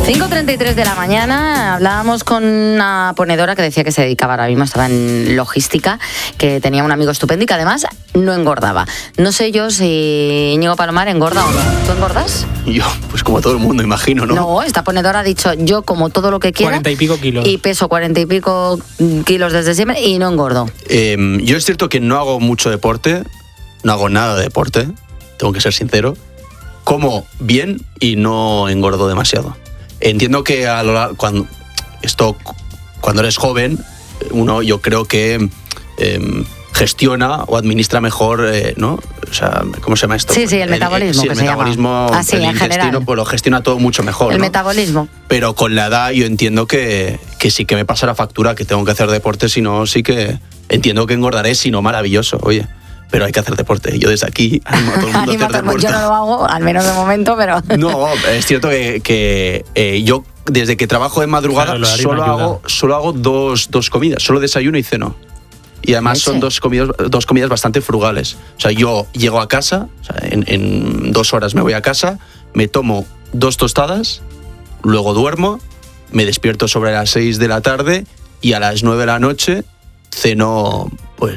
5:33 de la mañana, hablábamos con una ponedora que decía que se dedicaba ahora mismo, estaba en logística, que tenía un amigo estupendo y que además no engordaba. No sé yo si Íñigo Palomar engorda o no. ¿Tú engordas? Yo, pues como todo el mundo, imagino, ¿no? No, esta ponedora ha dicho, yo como todo lo que quiera. 40 y pico kilos. Y peso 40 y pico kilos desde siempre y no engordo. Yo es cierto que no hago mucho deporte, no hago nada de deporte, tengo que ser sincero. Como bien y no engordo demasiado. Entiendo que cuando eres joven, uno yo creo que gestiona o administra mejor, ¿no? O sea, ¿cómo se llama esto? Sí, el metabolismo. Sí, el metabolismo, así, el en intestino, general. pues lo gestiona todo mucho mejor. El ¿no? metabolismo. Pero con la edad yo entiendo que sí que me pasa la factura, que tengo que hacer deporte, si no, sí que entiendo que engordaré, si no, maravilloso, oye. Pero hay que hacer deporte. Yo desde aquí animo a todo el mundo a hacer deporte. Yo no lo hago, al menos de momento, pero... No, es cierto que yo desde que trabajo de madrugada solo hago dos comidas, solo desayuno y ceno. Y además son dos comidas bastante frugales. O sea, yo llego a casa, o sea, en 2 horas me voy a casa, me tomo 2 tostadas, luego duermo, me despierto sobre las 6 de la tarde y a las 9 de la noche ceno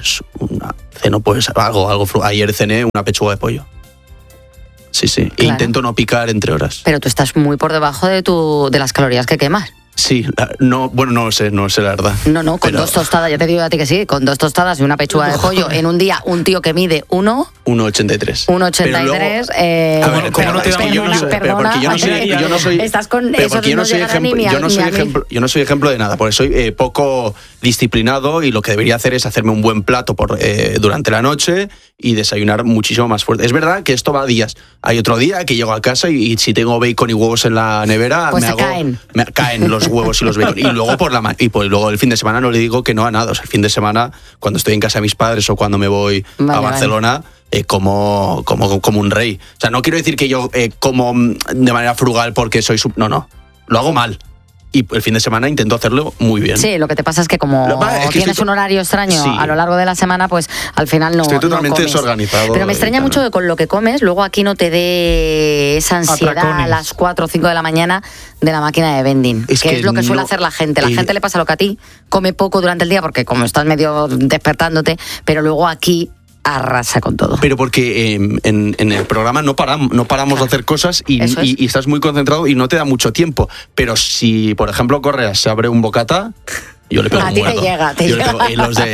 algo. Ayer cené una pechuga de pollo. Sí. Claro. E intento no picar entre horas. Pero tú estás muy por debajo de las calorías que quemas. Sí, no lo sé la verdad. No, con 2 tostadas, ya te digo a ti que sí, con 2 tostadas y una pechuga de pollo en un día, un tío que mide 1,83. 1,83. ¿Cómo no te da perdona, yo no soy estás con eso, yo no soy ejemplo de nada, porque soy poco disciplinado y lo que debería hacer es hacerme un buen plato durante la noche y desayunar muchísimo más fuerte. Es verdad que esto va a días. Hay otro día que llego a casa y si tengo bacon y huevos en la nevera, pues me caen los huevos y los bacon. Y luego el fin de semana no le digo que no a nada. O sea, el fin de semana, cuando estoy en casa de mis padres o cuando me voy a Barcelona, como un rey. O sea, no quiero decir que yo como de manera frugal porque soy... No. Lo hago mal. Y el fin de semana intento hacerlo muy bien. Sí, lo que te pasa es que como tienes un horario extraño a lo largo de la semana, pues al final no estoy totalmente comes. Desorganizado. Pero me extraña mucho que con lo que comes, luego aquí no te dé esa ansiedad Atracones. a las 4 o 5 de la mañana de la máquina de vending. Que es lo que suele hacer la gente. La gente le pasa lo que a ti, come poco durante el día porque como estás medio despertándote, pero luego aquí arrasa con todo. Pero porque en el programa no paramos de hacer cosas y estás muy concentrado y no te da mucho tiempo. Pero si, por ejemplo, Correas se abre un bocata, yo le pego un muerto. Te llega. Y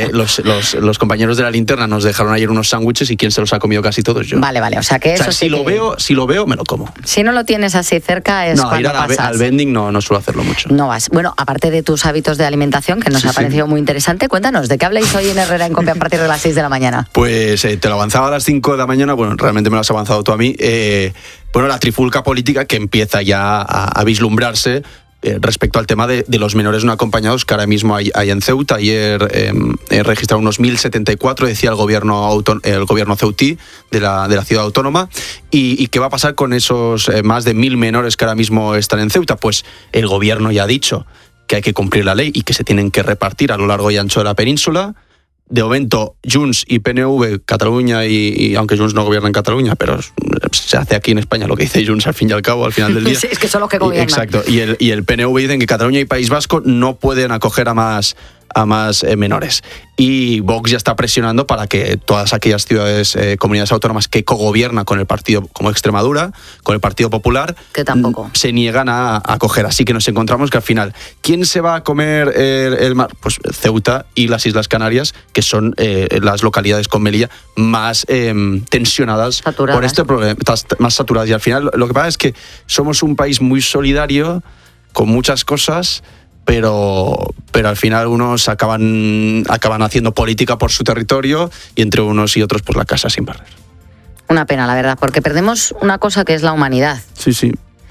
los compañeros de la linterna nos dejaron ayer unos sándwiches y ¿quién se los ha comido? Casi todos yo. Vale, o sea que eso si lo veo, me lo como. Si no lo tienes así cerca es cuando pasas. Ir al vending no suelo hacerlo mucho. No vas. Bueno, aparte de tus hábitos de alimentación, que nos ha parecido muy interesante, cuéntanos, ¿de qué habláis hoy en Herrera en Cope a partir de las 6 de la mañana? Pues te lo avanzaba a las 5 de la mañana, bueno, realmente me lo has avanzado tú a mí. La trifulca política que empieza ya a vislumbrarse respecto al tema de los menores no acompañados que ahora mismo hay en Ceuta. Ayer he registrado unos 1.074, decía el gobierno ceutí de la ciudad autónoma. ¿Y qué va a pasar con esos más de 1.000 menores que ahora mismo están en Ceuta? Pues el gobierno ya ha dicho que hay que cumplir la ley y que se tienen que repartir a lo largo y ancho de la península. De momento, Junts y PNV, Cataluña, y aunque Junts no gobierna en Cataluña, pero se hace aquí en España lo que dice Junts al fin y al cabo, al final del día. Sí, es que son los que gobiernan. Exacto. Y el PNV dicen que Cataluña y País Vasco no pueden acoger a más menores. Y Vox ya está presionando para que todas aquellas ciudades, comunidades autónomas que cogobiernan con el partido como Extremadura, con el Partido Popular, que tampoco se niegan a acoger. Así que nos encontramos que al final, ¿quién se va a comer el mar? Pues Ceuta y las Islas Canarias, que son las localidades con Melilla más tensionadas por este problema, más saturadas. Y al final lo que pasa es que somos un país muy solidario, con muchas cosas, pero al final unos acaban haciendo política por su territorio y entre unos y otros pues la casa sin barrer. Una pena, la verdad, porque perdemos una cosa que es la humanidad. Sí.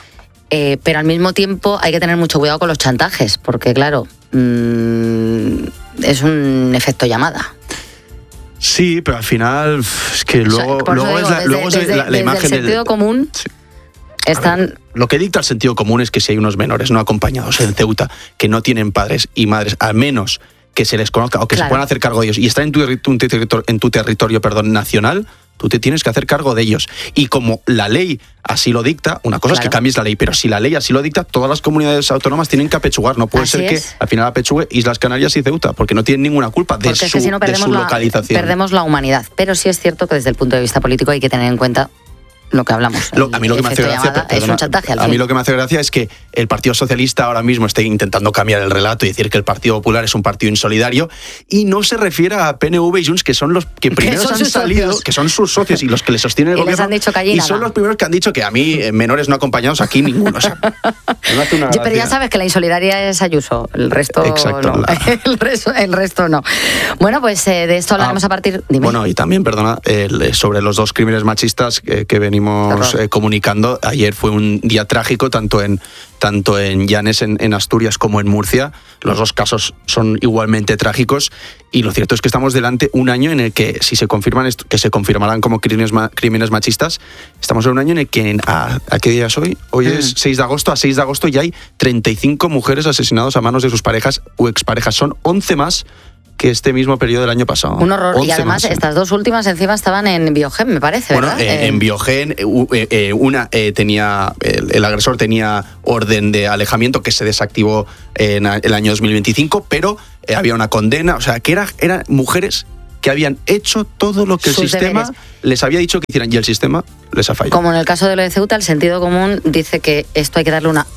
Pero al mismo tiempo hay que tener mucho cuidado con los chantajes, porque claro, es un efecto llamada. Sí, pero al final es que luego es la imagen del sentido común. Sí. Están... Lo que dicta el sentido común es que si hay unos menores no acompañados en Ceuta que no tienen padres y madres, al menos que se les conozca o que se puedan hacer cargo de ellos y están en tu territorio nacional, tú te tienes que hacer cargo de ellos. Y como la ley así lo dicta, una cosa es que cambies la ley, pero si la ley así lo dicta, todas las comunidades autónomas tienen que apechugar. No puede ser que al final apechugue Islas Canarias y Ceuta, porque no tienen ninguna culpa de su localización. Perdemos la humanidad. Pero sí es cierto que desde el punto de vista político hay que tener en cuenta lo que hablamos. A mí lo que me hace gracia, es un chantaje al fin. A mí lo que me hace gracia es que el Partido Socialista ahora mismo esté intentando cambiar el relato y decir que el Partido Popular es un partido insolidario y no se refiere a PNV y Junts, que son los que primero han salido, socios. Que son sus socios y los que le sostienen el gobierno. Les han dicho y son los primeros que han dicho que a mí, menores no acompañados, aquí ninguno. O sea, pero ya sabes que la insolidaria es Ayuso, el resto exacto, no. El resto no. Bueno, pues de esto hablaremos a partir... Dime. Bueno, y también, perdona, sobre los 2 crímenes machistas que venimos comunicando. Ayer fue un día trágico, tanto en Llanes, en Asturias, como en Murcia. Los 2 casos son igualmente trágicos y lo cierto es que estamos delante un año en el que, si se confirman que se confirmarán como crímenes machistas, estamos en un año en el que ¿a qué día es hoy? Hoy es 6 de agosto. A 6 de agosto ya hay 35 mujeres asesinadas a manos de sus parejas o exparejas. Son 11 más que este mismo periodo del año pasado. Un horror. Y además, estas 2 últimas encima estaban en Biogen, me parece, ¿verdad? Bueno, en Biogen, una tenía, el agresor tenía orden de alejamiento que se desactivó en el año 2025, pero había una condena, o sea, que eran mujeres que habían hecho todo lo que el sistema les había dicho que hicieran y el sistema les ha fallado. Como en el caso de lo de Ceuta, el sentido común dice que esto hay que darle una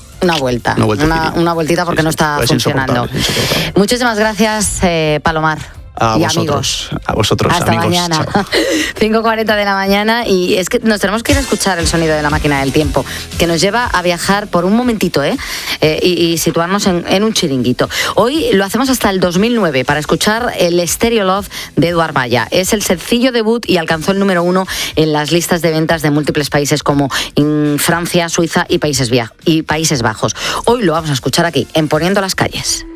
vueltita porque no está funcionando. Muchísimas gracias, Palomar. A vosotros, hasta amigos. Mañana. 5:40 de la mañana y es que nos tenemos que ir a escuchar el sonido de la máquina del tiempo, que nos lleva a viajar por un momentito y situarnos en un chiringuito. Hoy lo hacemos hasta el 2009 para escuchar el Stereo Love de Eduard Maya. Es el sencillo debut y alcanzó el número 1 en las listas de ventas de múltiples países como en Francia, Suiza y Países Bajos. Hoy lo vamos a escuchar aquí, en Poniendo las Calles.